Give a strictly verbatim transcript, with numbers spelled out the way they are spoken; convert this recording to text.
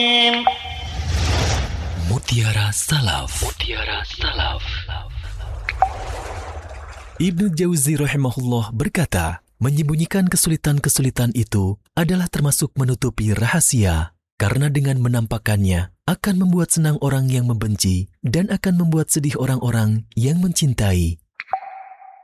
Mutiara Salaf. Mutiara Salaf. Ibnu Jauzi rahimahullah berkata, menyembunyikan kesulitan-kesulitan itu adalah termasuk menutupi rahasia, karena dengan menampakkannya akan membuat senang orang yang membenci dan akan membuat sedih orang-orang yang mencintai.